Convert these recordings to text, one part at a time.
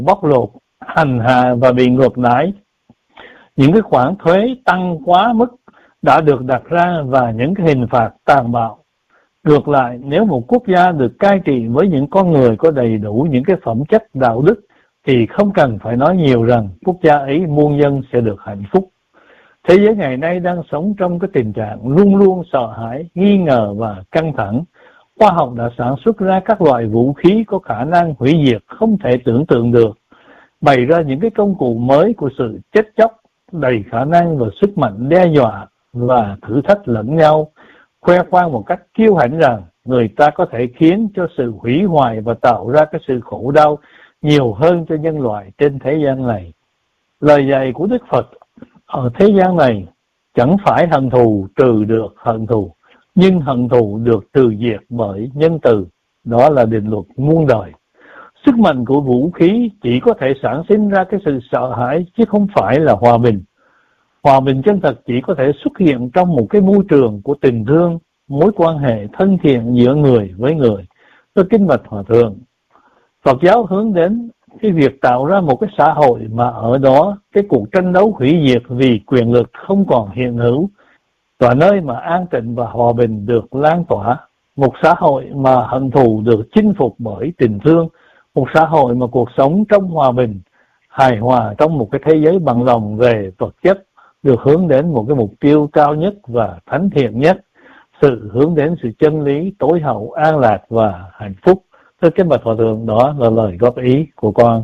bóc lột, hành hạ và bị ngược đãi. Những cái khoản thuế tăng quá mức đã được đặt ra và những cái hình phạt tàn bạo. Ngược lại, nếu một quốc gia được cai trị với những con người có đầy đủ những cái phẩm chất đạo đức thì không cần phải nói nhiều rằng quốc gia ấy muôn dân sẽ được hạnh phúc. Thế giới ngày nay đang sống trong cái tình trạng luôn luôn sợ hãi, nghi ngờ và căng thẳng. Khoa học đã sản xuất ra các loại vũ khí có khả năng hủy diệt không thể tưởng tượng được, bày ra những cái công cụ mới của sự chết chóc, đầy khả năng và sức mạnh đe dọa và thử thách lẫn nhau, khoe khoang một cách kiêu hãnh rằng người ta có thể khiến cho sự hủy hoại và tạo ra cái sự khổ đau nhiều hơn cho nhân loại trên thế gian này. Lời dạy của Đức Phật ở thế gian này chẳng phải hận thù trừ được hận thù, nhưng hận thù được trừ diệt bởi nhân từ. Đó là định luật muôn đời. Sức mạnh của vũ khí chỉ có thể sản sinh ra cái sự sợ hãi chứ không phải là hòa bình. Hòa bình chân thật chỉ có thể xuất hiện trong một cái môi trường của tình thương, mối quan hệ thân thiện giữa người với người. Tôi kính bạch Hòa Thượng, Phật giáo hướng đến cái việc tạo ra một cái xã hội mà ở đó cái cuộc tranh đấu hủy diệt vì quyền lực không còn hiện hữu, và nơi mà an tịnh và hòa bình được lan tỏa. Một xã hội mà hận thù được chinh phục bởi tình thương. Một xã hội mà cuộc sống trong hòa bình, hài hòa trong một cái thế giới bằng lòng về vật chất, được hướng đến một cái mục tiêu cao nhất và thánh thiện nhất, sự hướng đến sự chân lý tối hậu, an lạc và hạnh phúc. Thưa kính bạch Hòa Thượng, đó là lời góp ý của con.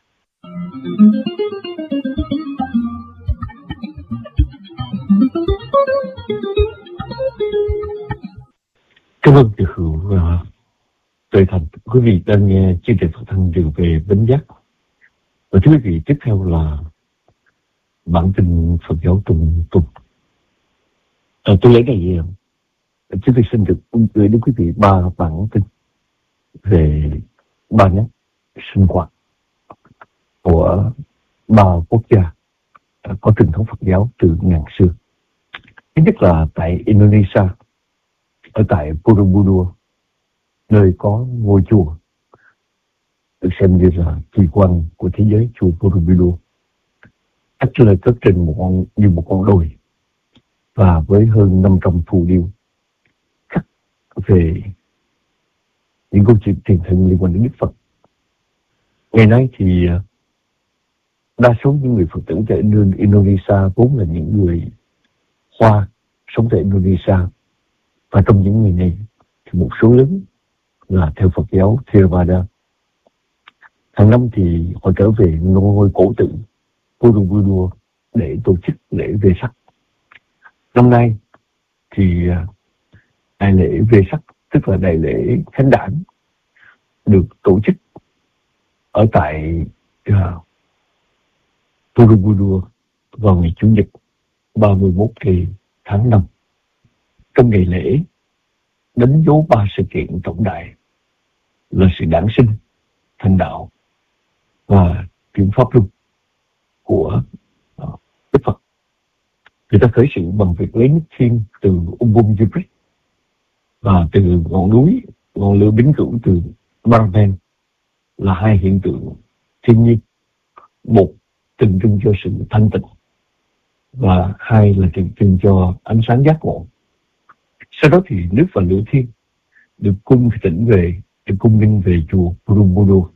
Cảm ơn Từ Hữu và Tuệ Thành. Quý vị đang nghe chương trình phát thanh Đường Về Bến Giác. Và thưa quý vị, tiếp theo là bản tin Phật giáo Tùng Tùng. Tôi lấy này, chúng tôi xin được gửi đến quý vị 3 bản tin về 3 nét sinh hoạt của 3 quốc gia có truyền thống Phật giáo từ ngàn xưa. Thứ nhất là tại Indonesia, ở tại Borobudur, nơi có ngôi chùa được xem như là kỳ quan của thế giới, chùa Borobudur. Cách là cất trên một con đồi và với hơn 500 phù điêu khắc về những câu chuyện tiền thân liên quan đến Đức Phật. Ngày nay thì đa số những người Phật tử tại Indonesia vốn là những người Hoa sống tại Indonesia, và trong những người này thì một số lớn là theo Phật giáo Theravada. Hàng năm thì họ trở về ngôi cổ tự Borobudur để tổ chức lễ Vesak. Năm nay thì đại lễ Vesak, tức là đại lễ Khánh Đản, được tổ chức ở tại Borobudur vào ngày Chủ nhật 31 tháng 5. Trong ngày lễ đánh dấu 3 sự kiện trọng đại là sự đản sinh, thành đạo và chuyển pháp luân của Đức Phật. Người ta khởi sự bằng việc lấy nước thiên từ Umbum Yubrik và từ ngọn lửa bính cửu từ Marapen, là 2 hiện tượng thiên nhiên. Một tượng trưng cho sự thanh tịnh và 2 là tượng trưng cho ánh sáng giác ngộ. Sau đó thì nước và lửa thiên được cung nghinh về chùa Borobudur.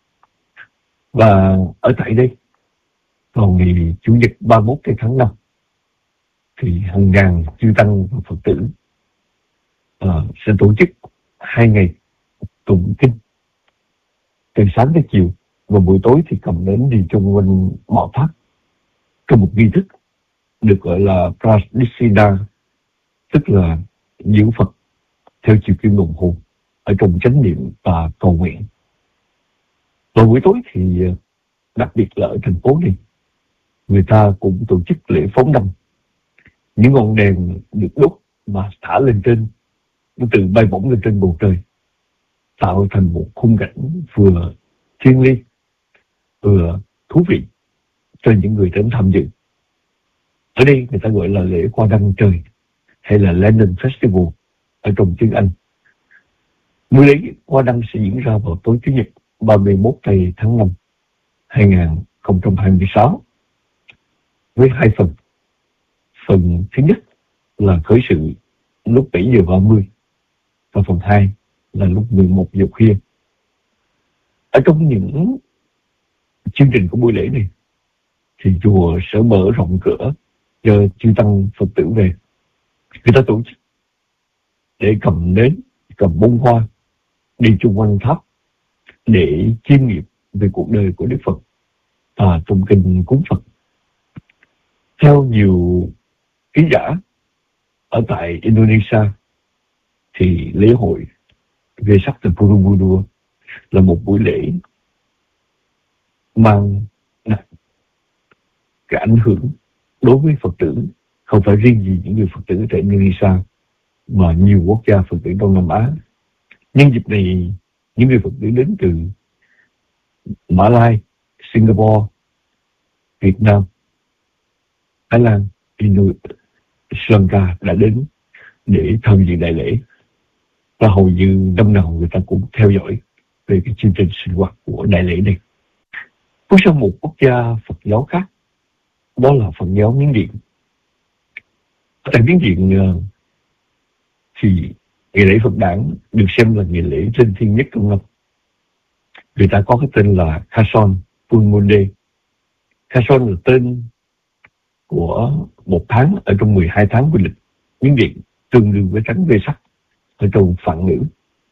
Và ở tại đây, vào ngày Chủ nhật 31 tháng 5, thì hàng ngàn chư tăng và Phật tử sẽ tổ chức 2 ngày tụng kinh từ sáng tới chiều, và buổi tối thì cầm đến đi chung quanh bảo tháp trong một nghi thức được gọi là Pradishina, tức là nhiễu Phật theo chiều kim đồng hồ ở trong chánh niệm và cầu nguyện. Vào buổi tối thì đặc biệt là ở thành phố này, người ta cũng tổ chức lễ phóng đăng. Những ngọn đèn được đốt mà thả lên trên, nó tự bay bổng lên trên bầu trời, tạo thành một khung cảnh vừa thiêng liêng vừa thú vị cho những người đến tham dự. Ở đây người ta gọi là lễ hoa đăng trời hay là Lantern Festival ở trong tiếng Anh. Buổi lễ hoa đăng sẽ diễn ra vào tối Chủ nhật 31 tháng 5 2026 với 2 phần. Phần thứ nhất là khởi sự lúc 7:30 và phần 2 là lúc 11 giờ khuya. Ở trong những chương trình của buổi lễ này thì chùa sẽ mở rộng cửa cho chư tăng Phật tử về. Người ta tổ chức để cầm nến, cầm bông hoa, đi chung quanh tháp để chiêm nghiệm về cuộc đời của Đức Phật và tụng kinh cúng Phật. Theo nhiều ký giả ở tại Indonesia thì lễ hội Vesak Borobudur là một buổi lễ mang cái ảnh hưởng đối với Phật tử, không phải riêng gì những người Phật tử tại Indonesia mà nhiều quốc gia Phật tử Đông Nam Á. Nhân dịp này, những người Phật tử đến từ Mã Lai, Singapore, Việt Nam, Thái Lan, Sri Lanka đã đến để tham dự đại lễ. Và hầu như năm nào người ta cũng theo dõi về cái chương trình sinh hoạt của đại lễ này. Bước sang một quốc gia Phật giáo khác, đó là Phật giáo Miến Điện. Tại Miến Điện thì ngày lễ Phật đản được xem là ngày lễ linh thiêng nhất trong năm. Người ta có cái tên là Khason Phulmonde. Khason là tên của một tháng ở trong 12 tháng của lịch Miến Điện, tương đương với tháng Vesak ở trong Phạn ngữ.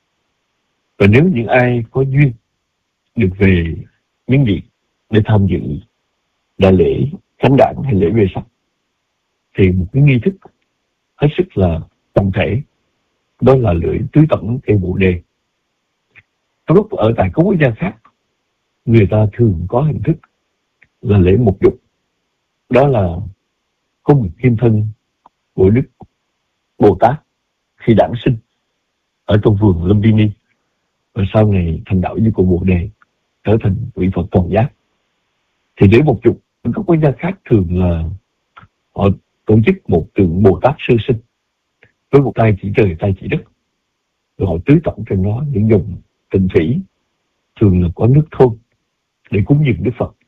Và nếu những ai có duyên được về Miến Điện để tham dự đại lễ Khánh đản hay lễ Vesak thì một cái nghi thức hết sức là tổng thể, đó là lễ tưới tẩm cây bồ đề. Trong lúc ở tại các quốc gia khác, người ta thường có hình thức là lễ mục dục, đó là cung nguyệt kim thân của Đức Bồ Tát khi đản sinh ở trong vườn Lumbini và sau này thành đạo với cội bồ đề, trở thành vị Phật toàn giác. Thì lễ mục dục ở các quốc gia khác thường là họ tổ chức một tượng Bồ Tát sơ sinh với một tay chỉ trời, tay chỉ đất, rồi họ tưới tẩm trên nó những dòng tịnh thủy, thường là có nước thôn, để cúng dường Đức Phật.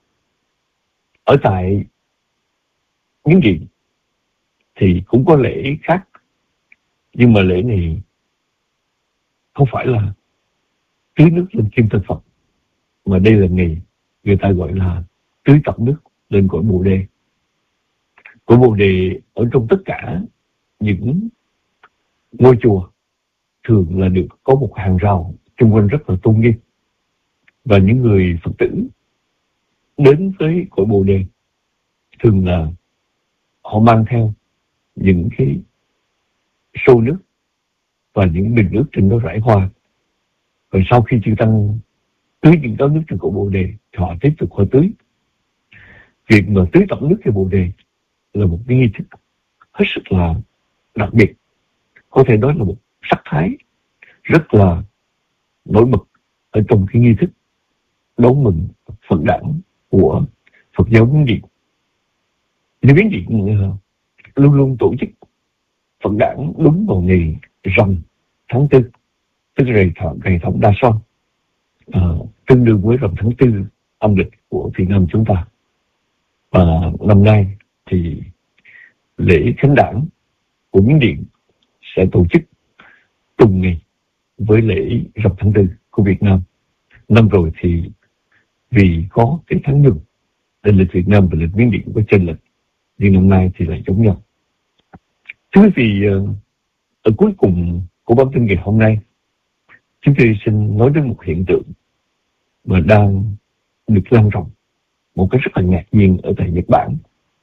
Ở tại Miến Điện thì cũng có lễ khác, nhưng mà lễ này không phải là tưới nước lên kim thân Phật, mà đây là ngày người ta gọi là tưới tẩm nước lên cội bồ đề. Cội bồ đề ở trong tất cả những ngôi chùa thường là được có một hàng rào xung quanh rất là tôn nghiêm, và những người Phật tử đến với cội bồ đề thường là họ mang theo những cái xô nước và những bình nước trên đó rải hoa. Rồi sau khi chư tăng tưới những đó nước trên cội bồ đề thì họ tiếp tục họ tưới. Việc mà tưới tẩm nước trên bồ đề là một cái nghi thức hết sức là đặc biệt, có thể nói là một sắc thái rất là nổi bật ở trong cái nghi thức đón mừng Phật đản của Phật giáo Miến Điện. Thì Miến Điện luôn luôn tổ chức Phật đản đúng vào ngày rằm tháng 4, tức là ngày Thổng Đa Son, tương đương với rằm tháng 4 âm lịch của Việt Nam chúng ta. Và năm nay thì lễ Khánh đản của Miến Điện sẽ tổ chức trùng ngày với lễ rằm tháng 4 của Việt Nam. Năm rồi thì vì có cái tháng nhung nên lịch Việt Nam và lịch Miến Điện có chênh lệch, nhưng năm nay thì lại giống nhau. Thưa quý vị, ở cuối cùng của bản tin ngày hôm nay, chúng tôi xin nói đến một hiện tượng mà đang được lan rộng một cách rất là ngạc nhiên ở tại Nhật Bản.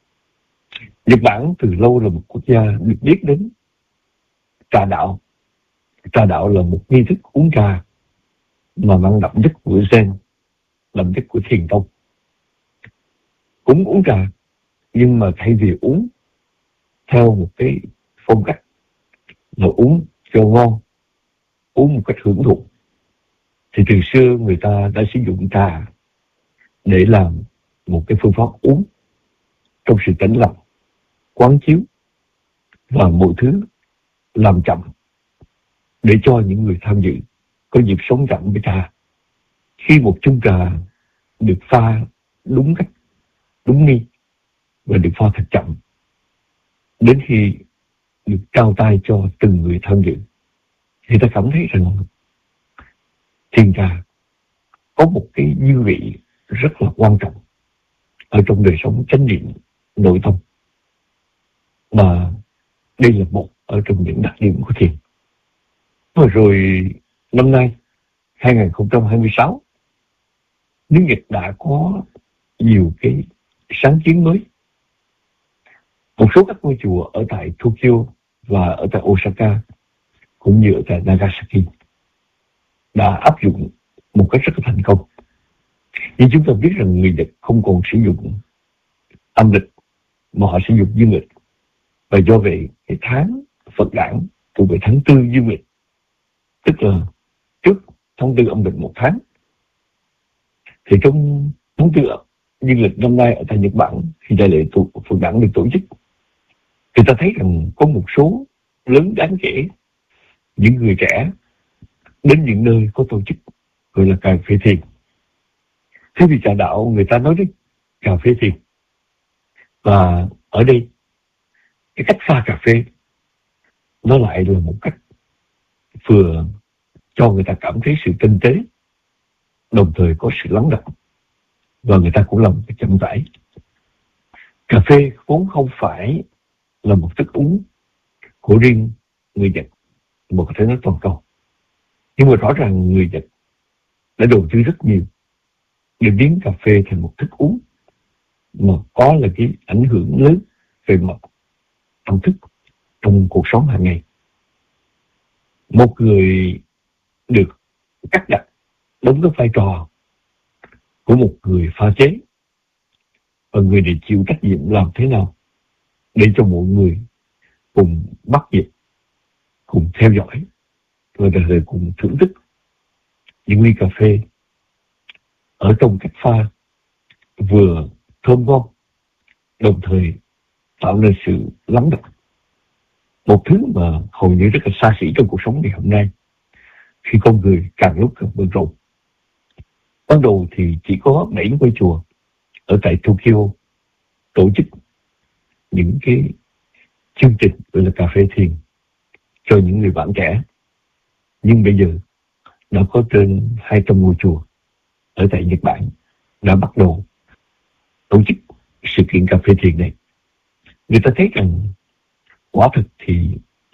Nhật Bản từ lâu là một quốc gia được biết đến trà đạo. Trà đạo là một nghi thức uống trà mà mang đậm chất của Zen, đậm chất của Thiền tông. Cũng uống trà, nhưng mà thay vì uống theo một cái phong cách là uống cho ngon, uống một cách hưởng thụ, thì từ xưa người ta đã sử dụng trà để làm một cái phương pháp uống trong sự tĩnh lặng, quán chiếu và mọi thứ làm chậm, để cho những người tham dự có dịp sống chậm với trà. Khi một chung trà được pha đúng cách, đúng nghi và được pha thật chậm, đến khi được trao tay cho từng người tham dự thì ta cảm thấy rằng thiền trà có một cái dư vị rất là quan trọng ở trong đời sống chánh niệm nội tâm, mà đây là một ở trong những đặc điểm của thiền. Rồi năm nay 2026, nước Nhật đã có nhiều cái sáng kiến mới. Một số các ngôi chùa ở tại Tokyo và ở tại Osaka cũng như ở tại Nagasaki đã áp dụng một cách rất là thành công. Nhưng chúng ta biết rằng người Nhật không còn sử dụng âm lịch mà họ sử dụng dương lịch, và do vậy cái tháng Phật đản thuộc về tháng 4 dương lịch, tức là trước tháng 4 âm lịch một tháng. Thì trong tháng 4 dương lịch năm nay ở tại Nhật Bản, khi đại lễ Phật đản được tổ chức, thì ta thấy rằng có một số lớn đáng kể những người trẻ đến những nơi có tổ chức gọi là cà phê thiền. Thế vì trà đạo người ta nói đến cà phê thiền, và ở đây cái cách pha cà phê nó lại là một cách vừa cho người ta cảm thấy sự tinh tế, đồng thời có sự lắng đọng, và người ta cũng làm cái chậm rãi. Cà phê vốn không phải là một thức uống của riêng người Nhật, mà có thể nói toàn cầu. Nhưng mà rõ ràng người Nhật đã đầu tư rất nhiều để biến cà phê thành một thức uống mà có là cái ảnh hưởng lớn về mặt tâm thức trong cuộc sống hàng ngày. Một người được cắt đặt đóng cái vai trò của một người pha chế, và người để chịu trách nhiệm làm thế nào để cho mọi người cùng bắt nhịp, cùng theo dõi và đồng thời cùng thưởng thức những ly cà phê ở trong cách pha vừa thơm ngon, đồng thời tạo nên sự lắng đọng. Một thứ mà hầu như rất là xa xỉ trong cuộc sống ngày hôm nay, khi con người càng lúc càng bận rộn. Ban đầu thì chỉ có 7 ngôi chùa ở tại Tokyo tổ chức những cái chương trình gọi là cà phê thiền cho những người bạn trẻ. Nhưng bây giờ đã có trên 200 ngôi chùa ở tại Nhật Bản đã bắt đầu tổ chức sự kiện cà phê thiền này. Người ta thấy rằng quả thực thì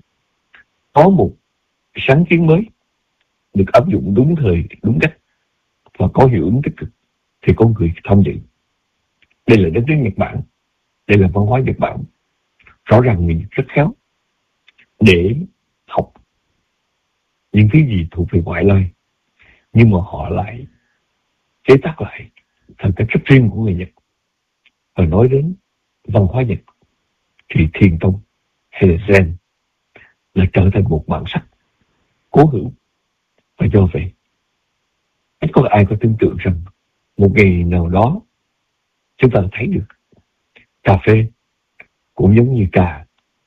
có một sáng kiến mới được áp dụng đúng thời, đúng cách và có hiệu ứng tích cực thì có người tham dự. Đây là đất nước Nhật Bản, đây là văn hóa Nhật Bản. Rõ ràng người Nhật rất khéo để học những thứ gì thuộc về ngoại lai, nhưng mà họ lại chế tác lại thành cách rất riêng của người Nhật. Và nói đến văn hóa Nhật thì thiền tông hay là Zen là trở thành một bản sắc cố hữu. Và do vậy, ít có ai có tưởng tượng rằng một ngày nào đó chúng ta thấy được cà phê cũng giống như trà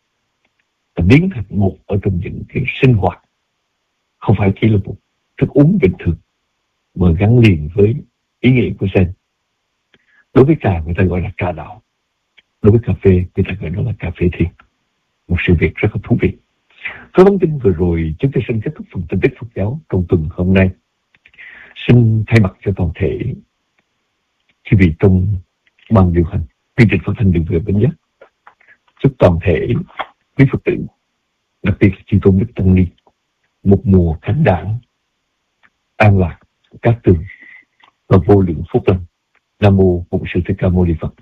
biến thành một ở trong những cái sinh hoạt, không phải chỉ là một thức uống bình thường mà gắn liền với ý nghĩa của Zen. Đối với trà người ta gọi là trà đạo, đối với cà phê người ta gọi nó là cà phê thiền. Một sự việc rất là thú vị. Với thông tin vừa rồi, chúng tôi xin kết thúc phần tin tức Phật giáo trong tuần hôm nay. Xin thay mặt cho toàn thể quý vị trong ban điều hành chương trình phát thanh Đường Về Bến Giác, chúc toàn thể quý Phật tử, đặc biệt là chư tôn đức tăng ni, một mùa khánh đản an lạc, cát tường và vô lượng phúc lành. Nam mô Bổn Sư Thích Ca Mâu Ni Phật.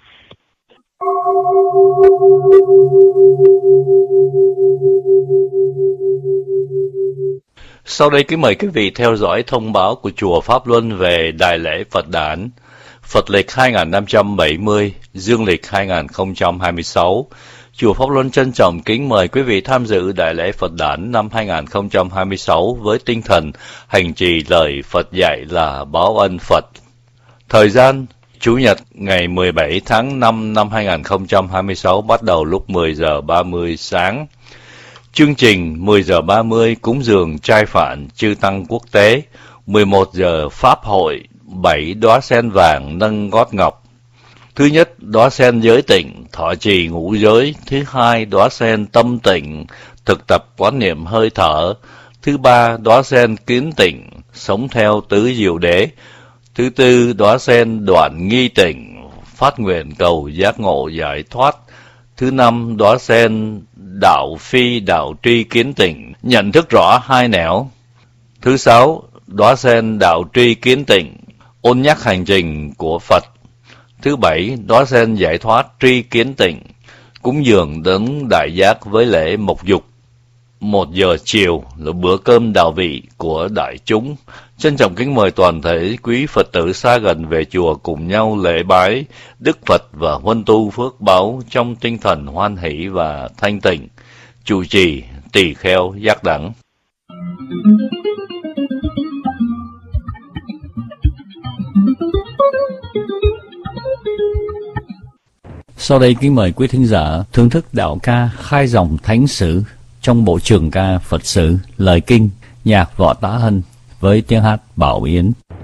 Sau đây kính mời quý vị theo dõi thông báo của Chùa Pháp Luân về Đại lễ Phật đản Phật lịch 2570, Dương lịch 2026. Chùa Pháp Luân trân trọng kính mời quý vị tham dự Đại lễ Phật đản năm 2026 với tinh thần hành trì lời Phật dạy là báo ân Phật. Thời gian Chủ nhật ngày 17 tháng 5 năm 2026 bắt đầu lúc 10 giờ 30 sáng. Chương trình 10 giờ 30 cúng dường trai phạn chư tăng quốc tế, 11 giờ pháp hội 7 đóa sen vàng nâng gót ngọc, Thứ nhất, đóa sen giới tịnh, thọ trì ngũ giới. Thứ hai, đóa sen tâm tịnh, thực tập quán niệm hơi thở. Thứ ba, đóa sen kiến tịnh, sống theo tứ diệu đế. Thứ tư, đóa sen đoạn nghi tịnh, phát nguyện cầu giác ngộ giải thoát. Thứ năm, đóa sen đạo phi đạo tri kiến tịnh, nhận thức rõ hai nẻo. Thứ sáu, đóa sen đạo tri kiến tịnh, ôn nhắc hành trình của Phật. Thứ bảy, đóa sen giải thoát tri kiến tịnh, cúng dường đấng đại giác với lễ mộc dục. 1 giờ chiều là bữa cơm đạo vị của đại chúng. Trân trọng kính mời toàn thể quý Phật tử xa gần về chùa cùng nhau lễ bái Đức Phật và huân tu phước báu trong tinh thần hoan hỷ và thanh tịnh. Chủ trì Tỳ Kheo Giác Đẳng. Sau đây kính mời quý thính giả thưởng thức đạo ca Khai Dòng Thánh Sử trong bộ trường ca Phật Sử Lời Kinh, nhạc Võ Tá Hân với tiếng hát Bảo Yến.